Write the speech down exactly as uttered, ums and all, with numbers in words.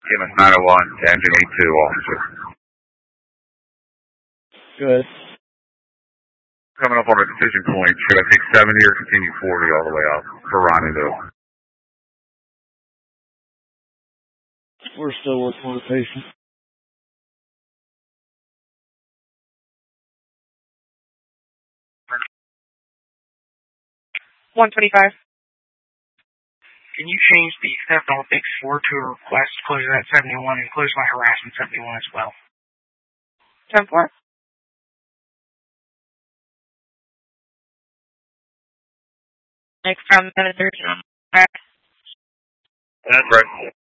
M S nine oh one to engine eighty-two, officer. Good. Coming up on a decision point, should I take seventy or continue forty all the way up for Ronnieville? We're still working on the patient. one twenty-five. Can you change the theft on fix four to a request closure at seventy-one and close my harassment seventy-one as well? ten four. Next from seven thirty. That's right.